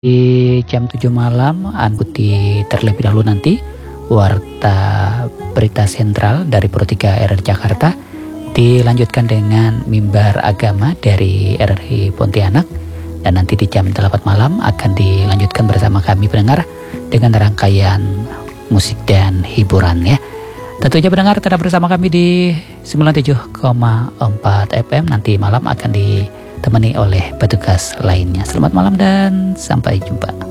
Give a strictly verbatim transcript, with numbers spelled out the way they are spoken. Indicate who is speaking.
Speaker 1: Di jam tujuh malam, ikuti terlebih dahulu nanti Warta Berita Sentral dari Pro tiga R R Jakarta. Dilanjutkan dengan Mimbar Agama dari R R I Pontianak. Dan nanti di jam delapan malam akan dilanjutkan bersama kami pendengar dengan rangkaian musik dan hiburan ya. Tentunya pendengar tetap bersama kami di sembilan puluh tujuh koma empat F M. Nanti malam akan ditemani oleh petugas lainnya. Selamat malam dan sampai jumpa.